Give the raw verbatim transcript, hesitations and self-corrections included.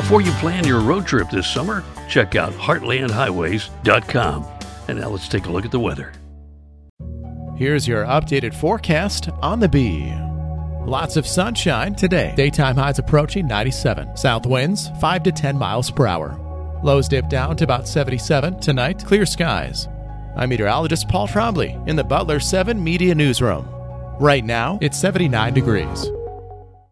Before you plan your road trip this summer, check out heartland highways dot com. And now let's take a look at the weather. Here's your updated forecast on the Bee. Lots of sunshine today. Daytime highs approaching ninety-seven. South winds five to ten miles per hour. Lows dip down to about seventy-seven. Tonight, clear skies. I'm meteorologist Paul Trombley in the Butler seven Media Newsroom. Right now, it's seventy-nine degrees.